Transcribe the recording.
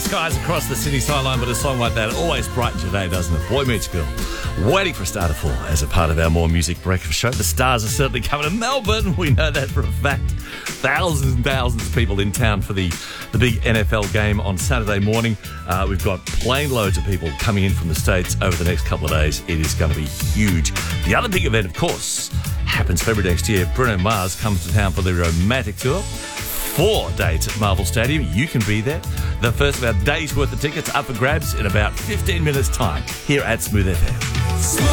skies across the city skyline, but a song like that always brightens your day, doesn't it? Boy Meets Girl. Waiting for a star to fall as a part of our More Music breakfast show. The stars are certainly coming to Melbourne. We know that for a fact. Thousands and thousands of people in town for the big NFL game on Saturday morning. We've got plane loads of people coming in from the States over the next couple of days. It is going to be huge. The other big event, of course, happens February next year. Bruno Mars comes to town for the Romantic Tour. 4 dates at Marvel Stadium. You can be there. The first of our day's worth of tickets up for grabs in about 15 minutes' time here at Smooth FM.